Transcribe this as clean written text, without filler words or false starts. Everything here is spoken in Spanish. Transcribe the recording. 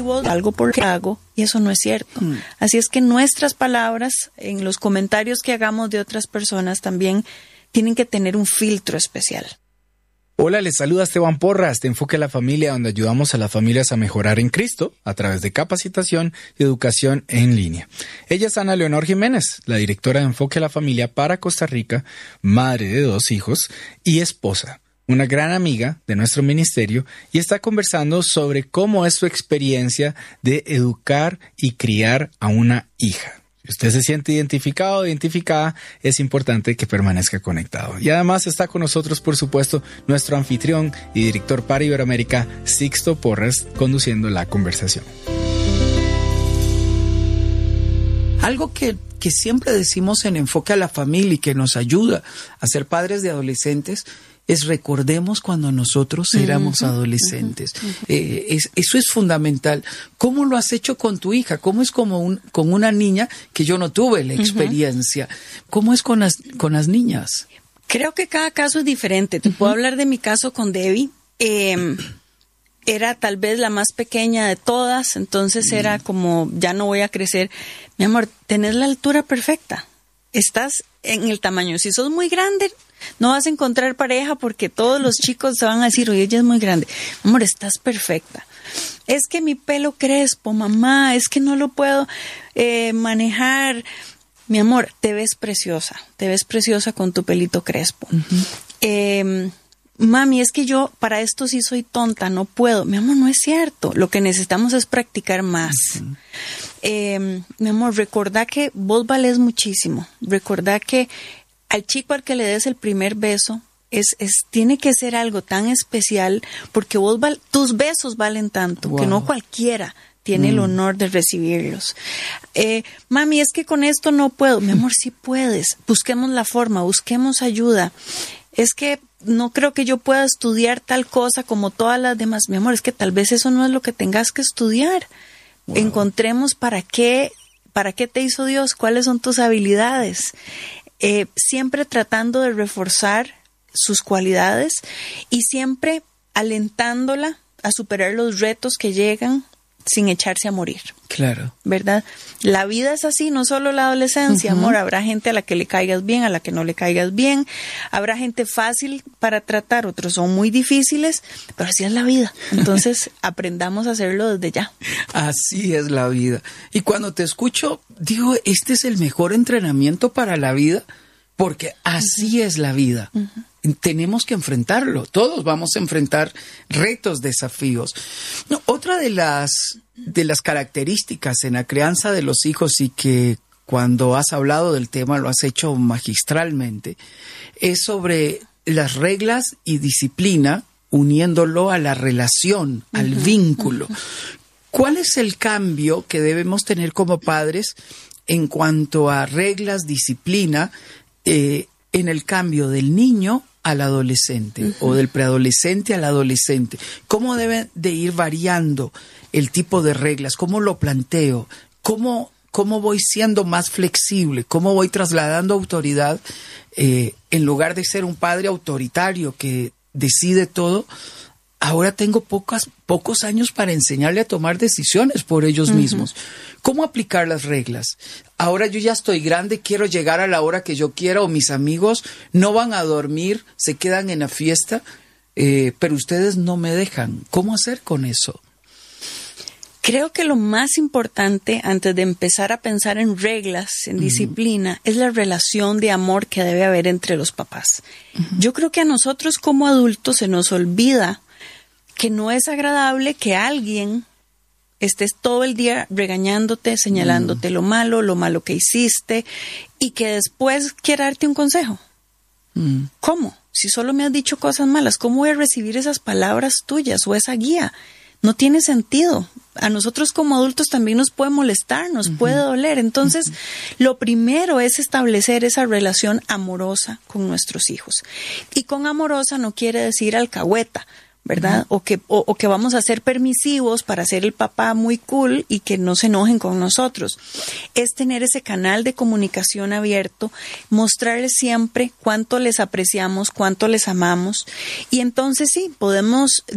positivo, algo por lo que hago, y eso no es cierto. Así es que nuestras palabras, en los comentarios que hagamos de otras personas, también tienen que tener un filtro especial. Hola, les saluda Esteban Porras de Enfoque a la Familia, donde ayudamos a las familias a mejorar en Cristo a través de capacitación y educación en línea. Ella es Ana Leonor Jiménez, la directora de Enfoque a la Familia para Costa Rica, madre de 2 hijos y esposa, una gran amiga de nuestro ministerio, y está conversando sobre cómo es su experiencia de educar y criar a una hija. Si usted se siente identificado o identificada, es importante que permanezca conectado. Y además está con nosotros, por supuesto, nuestro anfitrión y director para Iberoamérica, Sixto Porras, conduciendo la conversación. Algo que siempre decimos en Enfoque a la Familia y que nos ayuda a ser padres de adolescentes es recordemos cuando nosotros éramos adolescentes. Eso es fundamental. ¿Cómo lo has hecho con tu hija? ¿Cómo es con una niña que yo no tuve la experiencia? ¿Cómo es con las niñas? Creo que cada caso es diferente. Te puedo hablar de mi caso con Debbie. Era tal vez la más pequeña de todas, entonces era como, ya no voy a crecer. Mi amor, tenés la altura perfecta. Estás en el tamaño. Si sos muy grande, no vas a encontrar pareja porque todos los chicos te van a decir, oye, ella es muy grande. Amor, estás perfecta. Es que mi pelo crespo, mamá, es que no lo puedo manejar. Mi amor, te ves preciosa con tu pelito crespo. Mami, es que yo para esto sí soy tonta, no puedo. Mi amor, no es cierto. Lo que necesitamos es practicar más. Mi amor, recordá que vos valés muchísimo. Recordá que al chico al que le des el primer beso tiene que ser algo tan especial porque tus besos valen tanto que no cualquiera tiene el honor de recibirlos. Mami, es que con esto no puedo. Mi amor, sí puedes. Busquemos la forma, busquemos ayuda. Es que no creo que yo pueda estudiar tal cosa como todas las demás. Mi amor, es que tal vez eso no es lo que tengas que estudiar. Encontremos para qué te hizo Dios, cuáles son tus habilidades. Siempre tratando de reforzar sus cualidades y siempre alentándola a superar los retos que llegan sin echarse a morir. Claro. ¿Verdad? La vida es así, no solo la adolescencia, amor. Habrá gente a la que le caigas bien, a la que no le caigas bien. Habrá gente fácil para tratar, otros son muy difíciles, pero así es la vida. Entonces, aprendamos a hacerlo desde ya. Así es la vida. Y cuando te escucho, digo, este es el mejor entrenamiento para la vida, porque así es la vida. Tenemos que enfrentarlo. Todos vamos a enfrentar retos, desafíos. No, otra de las características en la crianza de los hijos, y que cuando has hablado del tema lo has hecho magistralmente, es sobre las reglas y disciplina, uniéndolo a la relación, al vínculo. ¿Cuál es el cambio que debemos tener como padres en cuanto a reglas, disciplina, en el cambio del niño al adolescente o del preadolescente al adolescente? ¿Cómo debe de ir variando el tipo de reglas? ¿Cómo lo planteo? ¿Cómo voy siendo más flexible? ¿Cómo voy trasladando autoridad en lugar de ser un padre autoritario que decide todo? Ahora tengo pocos años para enseñarle a tomar decisiones por ellos mismos. ¿Cómo aplicar las reglas? Ahora yo ya estoy grande, quiero llegar a la hora que yo quiera, o mis amigos no van a dormir, se quedan en la fiesta, pero ustedes no me dejan. ¿Cómo hacer con eso? Creo que lo más importante antes de empezar a pensar en reglas, en disciplina, es la relación de amor que debe haber entre los papás. Yo creo que a nosotros como adultos se nos olvida que no es agradable que alguien estés todo el día regañándote, señalándote lo malo que hiciste, y que después quiera darte un consejo. ¿Cómo? Si solo me has dicho cosas malas, ¿cómo voy a recibir esas palabras tuyas o esa guía? No tiene sentido. A nosotros como adultos también nos puede molestar, nos puede doler. Entonces, lo primero es establecer esa relación amorosa con nuestros hijos. Y con amorosa no quiere decir alcahueta, ¿verdad? O que vamos a ser permisivos para ser el papá muy cool y que no se enojen con nosotros. Es tener ese canal de comunicación abierto, mostrarles siempre cuánto les apreciamos, cuánto les amamos, y entonces sí, podemos